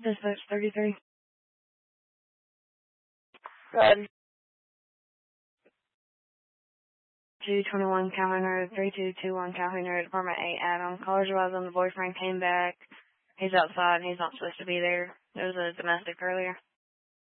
Dispatch 33. Good. 221 Calhoun Road, 3221 Calhoun Road, Apartment 8, Adam. Callers advised on the boyfriend came back. He's outside and he's not supposed to be there. There was a domestic earlier.